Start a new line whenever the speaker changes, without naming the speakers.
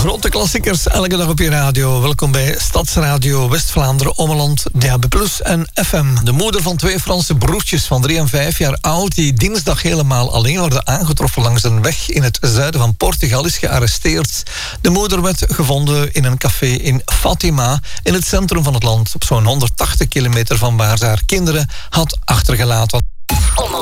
Grote klassiekers elke dag op je radio. Welkom bij Stadsradio West-Vlaanderen, Ommeland, DAB+ en FM. De moeder van 2 Franse broertjes van 3 en 5 jaar oud, die dinsdag helemaal alleen worden aangetroffen langs een weg in het zuiden van Portugal, is gearresteerd. De moeder werd gevonden in een café in Fatima, in het centrum van het land, op zo'n 180 kilometer van waar ze haar kinderen had achtergelaten.